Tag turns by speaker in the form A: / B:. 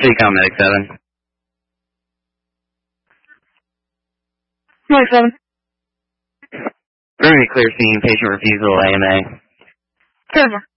A: CCOM Medic 7.
B: Medic 7.
A: Bring me clear scene, patient refusal, AMA.
B: Clear.